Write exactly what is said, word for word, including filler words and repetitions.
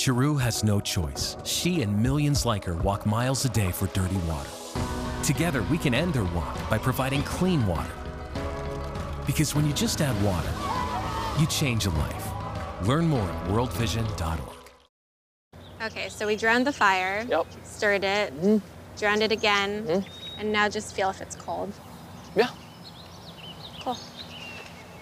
Chiru has no choice. She and millions like her walk miles a day for dirty water. Together, we can end their walk by providing clean water. Because when you just add water, you change a life. Learn more at world vision dot org. Okay, so we drowned the fire, Yep. stirred it, Mm-hmm. drowned it again, Mm-hmm. and now just feel if it's cold. Yeah.